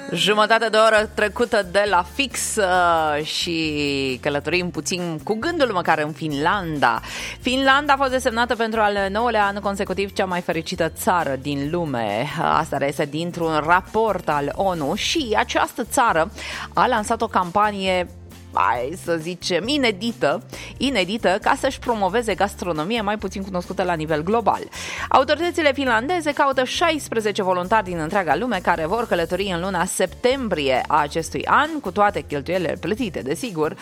Jumătate de oră trecută de la fix și călătorim puțin cu gândul măcar în Finlanda. Finlanda a fost desemnată pentru al 9-lea an consecutiv cea mai fericită țară din lume. Asta reiese dintr-un raport al ONU și această țară a lansat o campanie, hai să zicem, inedită ca să-și promoveze gastronomie mai puțin cunoscută la nivel global. Autoritățile finlandeze caută 16 voluntari din întreaga lume care vor călători în luna septembrie a acestui an, cu toate cheltuielile plătite, desigur,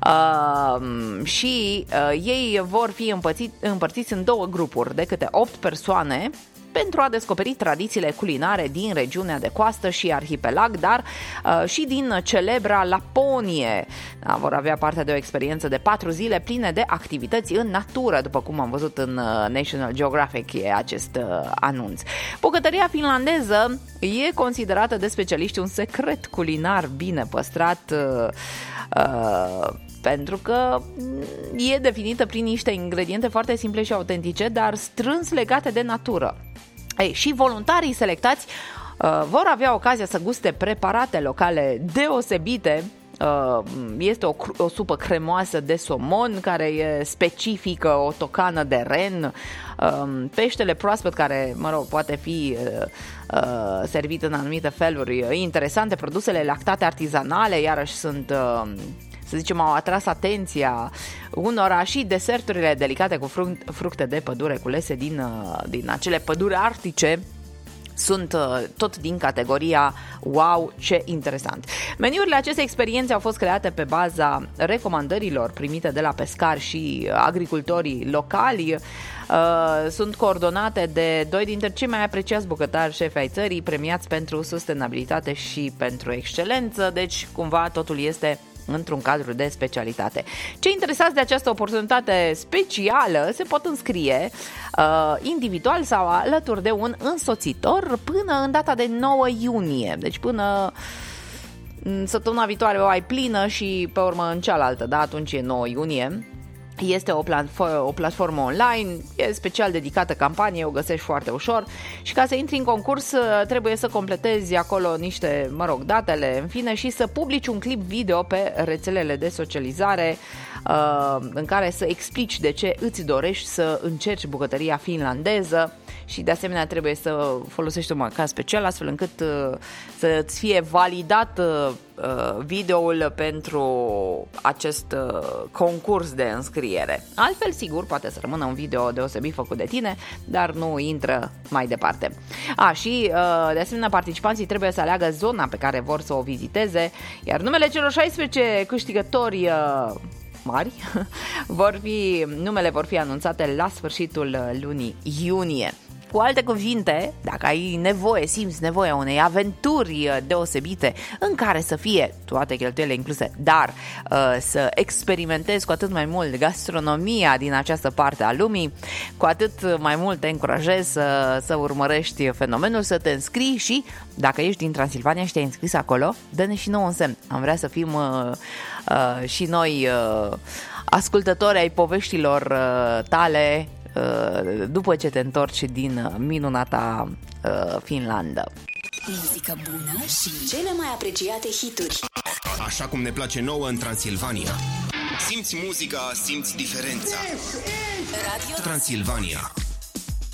și ei vor fi împărțiți în două grupuri de câte 8 persoane pentru a descoperi tradițiile culinare din regiunea de coastă și arhipelag, dar și din celebra Laponie. Vor avea parte de o experiență de 4 zile pline de activități în natură, după cum am văzut în National Geographic acest anunț. Bucătăria finlandeză e considerată de specialiști un secret culinar bine păstrat, pentru că e definită prin niște ingrediente foarte simple și autentice, dar strâns legate de natură. Și voluntarii selectați vor avea ocazia să guste preparate locale deosebite. Este o supă cremoasă de somon care e specifică, o tocană de ren, peștele proaspăt care, poate fi servit în anumite feluri interesante, produsele lactate artizanale, iarăși sunt, să zicem, au atras atenția unora, și deserturile delicate cu fructe de pădure culese din acele păduri arctice sunt tot din categoria wow, ce interesant. Meniurile acestei experiențe au fost create pe baza recomandărilor primite de la pescari și agricultorii locali. Sunt coordonate de 2 dintre cei mai apreciați bucătari șefi ai țării, premiați pentru sustenabilitate și pentru excelență, deci cumva totul este într-un cadru de specialitate. Cei interesați de această oportunitate specială se pot înscrie individual sau alături de un însoțitor până în data de 9 iunie. Deci până săptămâna viitoare o ai plină și pe urmă în cealaltă, da? Atunci e 9 iunie. Este o platformă online, e special dedicată campaniei, o găsești foarte ușor și ca să intri în concurs trebuie să completezi acolo niște, datele, în fine, și să publici un clip video pe rețelele de socializare în care să explici de ce îți dorești să încerci bucătăria finlandeză și de asemenea trebuie să folosești un marcaj special astfel încât să-ți fie validat videoul pentru acest concurs de înscriere. Altfel, sigur, poate să rămână un video deosebit făcut de tine, dar nu intră mai departe. Și de asemenea participanții trebuie să aleagă zona pe care vor să o viziteze, iar numele celor 16 câștigători mari numele vor fi anunțate la sfârșitul lunii iunie. Cu alte cuvinte, dacă ai nevoie, simți nevoia unei aventuri deosebite în care să fie toate cheltuielile incluse, dar să experimentezi cu atât mai mult gastronomia din această parte a lumii, cu atât mai mult te încurajez să urmărești fenomenul, să te înscrii și dacă ești din Transilvania și te-ai înscris acolo, dă-ne și nouă un semn. Am vrea să fim și noi ascultători ai poveștilor tale după ce te întorci din minunata Finlanda. Muzică bună și cele mai apreciate hituri. Așa cum ne place nouă în Transilvania. Simți muzica, simți diferența. Radio Transilvania.